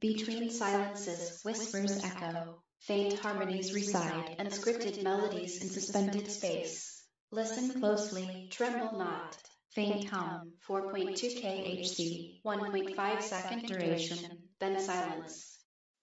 Between silences, whispers echo, faint harmonies reside, and scripted melodies in suspended space. Listen closely, tremble not. Faint hum, 4.2 kHz, 1.5 second duration, then silence.